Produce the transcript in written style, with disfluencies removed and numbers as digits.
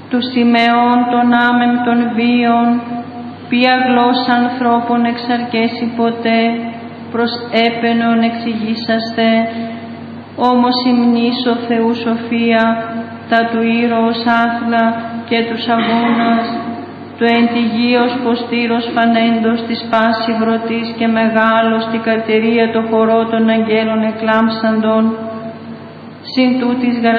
του Σιμεών των άμεμ των βίων, ποια γλώσσα ανθρώπων εξαρκέσει ποτέ, προς έπαινον εξηγήσαστε, όμως υμνής ο Θεού σοφία, τα του ήρωος άθλα και τους αγώνας, του εν τη γη ποστήρος φανέντος της πάση βρωτής και μεγάλος τη καρτερία το χορό των αγγέλων εκλάμψαντων, συν τούτης